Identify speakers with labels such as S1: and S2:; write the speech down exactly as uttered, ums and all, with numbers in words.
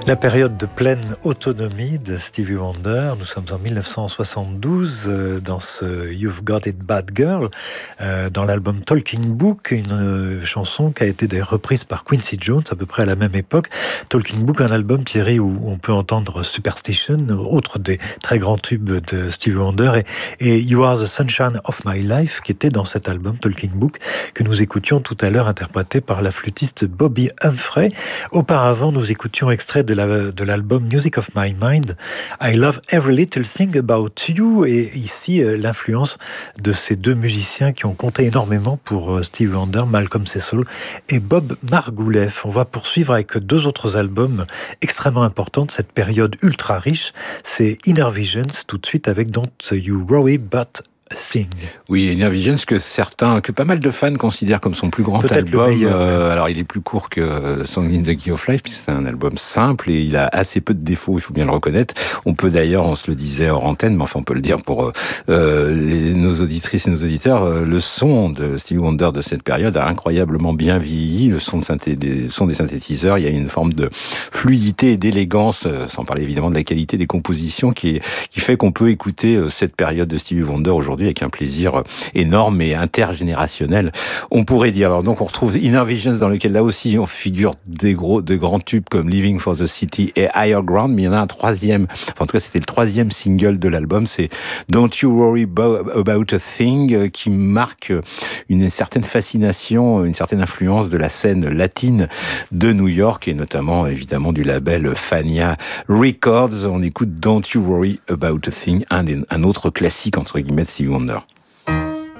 S1: La période de pleine autonomie de Stevie Wonder, nous sommes en dix-neuf cent soixante-douze euh, dans ce You've Got It Bad Girl, euh, dans l'album Talking Book, une euh, chanson qui a été d'ailleurs reprise par Quincy Jones à peu près à la même époque. Talking Book, un album, Thierry, où on peut entendre Superstition, autre des très grands tubes de Stevie Wonder, et, et You Are the Sunshine of My Life, qui était dans cet album Talking Book, que nous écoutions tout à l'heure, interprété par la flûtiste Bobby Humphrey. Auparavant, nous écoutions extrait de La, de l'album Music of My Mind, I Love Every Little Thing About You, et ici euh, l'influence de ces deux musiciens qui ont compté énormément pour euh, Stevie Wonder, Malcolm Cecil et Bob Margouleff. On va poursuivre avec deux autres albums extrêmement importants de cette période ultra riche, c'est Inner Visions, tout de suite avec Don't You Worry But Sing.
S2: Oui, Inner Visions, que certains, que pas mal de fans considèrent comme son plus grand
S1: Peut-être
S2: album.
S1: Le meilleur,
S2: euh, alors, il est plus court que Song in the Key of Life, puisque c'est un album simple et il a assez peu de défauts, il faut bien le reconnaître. On peut d'ailleurs, on se le disait hors antenne, mais enfin, on peut le dire pour euh, les, nos auditrices et nos auditeurs, euh, le son de Stevie Wonder de cette période a incroyablement bien vieilli. Le son, de synthé, des, son des synthétiseurs, il y a une forme de fluidité et d'élégance, euh, sans parler évidemment de la qualité des compositions, qui, qui fait qu'on peut écouter euh, cette période de Stevie Wonder aujourd'hui avec un plaisir énorme et intergénérationnel, on pourrait dire. Alors donc on retrouve Inner Visions, dans lequel là aussi on figure des gros, de grands tubes comme Living for the City et Higher Ground, mais il y en a un troisième, enfin en tout cas c'était le troisième single de l'album, c'est Don't You Worry About a Thing, qui marque une certaine fascination, une certaine influence de la scène latine de New York et notamment évidemment du label Fania Records. On écoute Don't You Worry About a Thing, un, des, un autre classique entre guillemets de Stevie Wonder.